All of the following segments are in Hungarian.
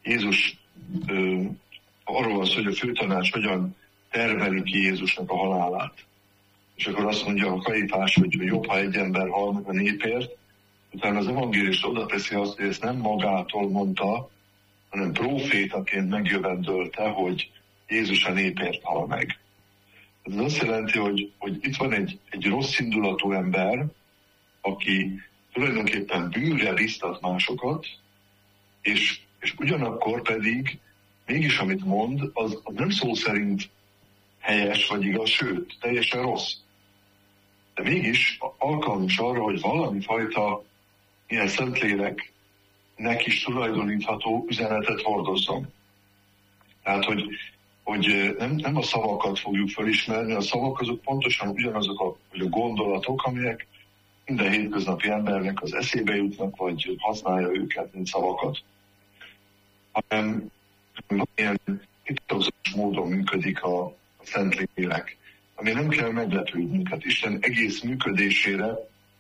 Jézus, arról van szó, hogy a főtanács hogyan terveli ki Jézusnak a halálát. És akkor azt mondja a Kajifás, hogy jobb, ha egy ember hal meg a népért. Utána az evangélista oda teszi azt, hogy ezt nem magától mondta, hanem prófétaként megjövendölte, hogy Jézus a népért hal meg. Ez azt jelenti, hogy itt van egy rossz indulatú ember, aki tulajdonképpen bűnre biztat másokat, és ugyanakkor pedig mégis amit mond, az nem szó szerint helyes vagy igaz, sőt, teljesen rossz. De mégis alkalmas arra, hogy valami fajta ilyen Szentléleknek is tulajdonítható üzenetet hordozzon. Tehát, hogy nem a szavakat fogjuk felismerni, a szavak azok pontosan ugyanazok a gondolatok, amelyek minden hétköznapi embernek az eszébe jutnak, vagy használja őket, mint szavakat. Hanem ilyen titokzatos módon működik a Szentlélek, ami nem kell meglepődnünk. Hát Isten egész működésére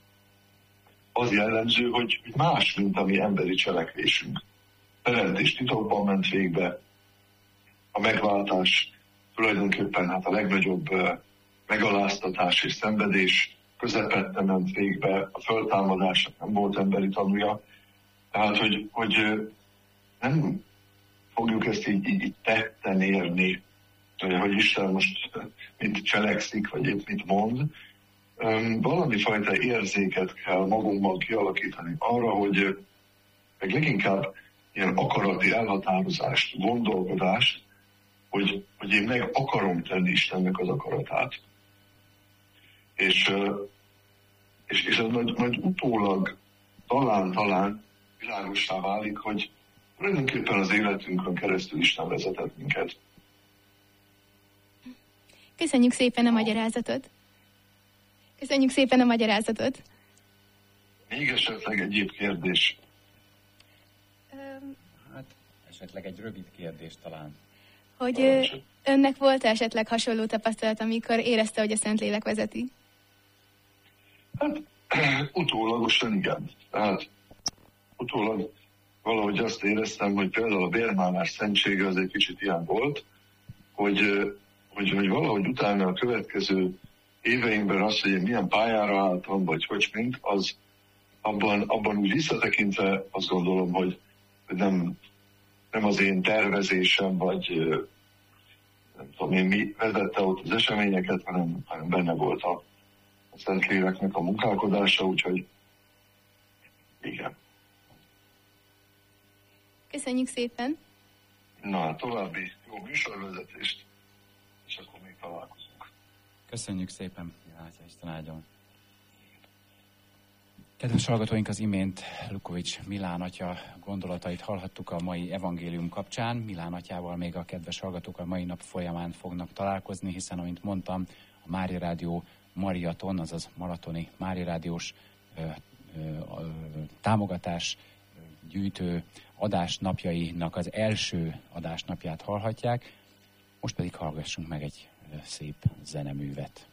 az jellemző, hogy más, mint a mi emberi cselekvésünk. Teremtés titokban ment végbe, a megváltás tulajdonképpen hát a legnagyobb megaláztatás és szenvedés közepette ment végbe, a föltámadásnak nem volt emberi tanúja. Tehát, hogy nem fogjuk ezt így tetten érni, hogy Isten most mit cselekszik, vagy épp mit mond. Valami fajta érzéket kell magunkban kialakítani arra, hogy meg leginkább ilyen akarati elhatározást, gondolkodást, hogy én meg akarom tenni Istennek az akaratát. És ez majd utólag talán világossá válik, hogy tulajdonképpen az életünkön keresztül Isten vezetett minket. Köszönjük szépen a magyarázatot. Még esetleg egyéb kérdés? Hát esetleg egy rövid kérdés talán. Hogy önnek volt esetleg hasonló tapasztalat, amikor érezte, hogy a Szentlélek vezeti? Hát utólagosan igen. Tehát utólag valahogy azt éreztem, hogy például a bérmálás szentsége az egy kicsit ilyen volt, hogy valahogy utána a következő éveimben az, hogy én milyen pályára álltam, vagy hogy mint, az abban úgy visszatekintve azt gondolom, hogy nem az én tervezésem, vagy nem tudom én mi vezette ott az eseményeket, hanem benne volt a Szentléleknek a munkálkodása, úgyhogy igen. Köszönjük szépen! Na, további jó műsorvezetést, és akkor még találkozunk. Köszönjük szépen, Atya Isten áldjon. Kedves hallgatóink, az imént Lukovics Milán atya gondolatait hallhattuk a mai evangélium kapcsán. Milán atyával még a kedves hallgatók a mai nap folyamán fognak találkozni, hiszen, amint mondtam, a Mária Rádió Mariaton, azaz maratoni Mária Rádiós támogatás gyűjtő adásnapjainak az első adásnapját hallhatják. Most pedig hallgassunk meg egy szép zeneművet.